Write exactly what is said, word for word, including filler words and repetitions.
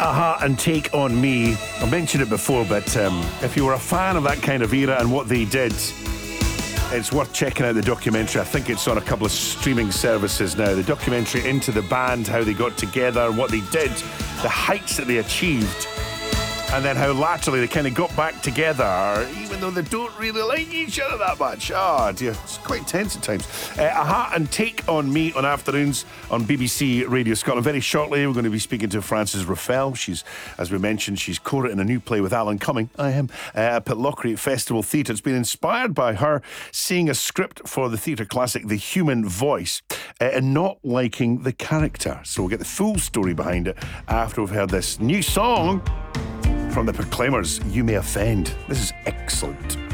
A-ha and Take On Me. I mentioned it before, but um, if you were a fan of that kind of era and what they did, it's worth checking out the documentary. I think it's on a couple of streaming services now. The documentary into the band, how they got together, what they did, the heights that they achieved, and then how latterly they kind of got back together, even though they don't really like each other that much. Oh dear, it's quite tense at times. Uh, A-ha and Take On Me on afternoons on B B C Radio Scotland. Very shortly, we're going to be speaking to Frances Ruffell. She's, as we mentioned, she's co-written a new play with Alan Cumming, I am, uh, at Pitlochry Festival Theatre. It's been inspired by her seeing a script for the theatre classic The Human Voice uh, and not liking the character. So we'll get the full story behind it after we've heard this new song from the Proclaimers, You May Offend. This is excellent.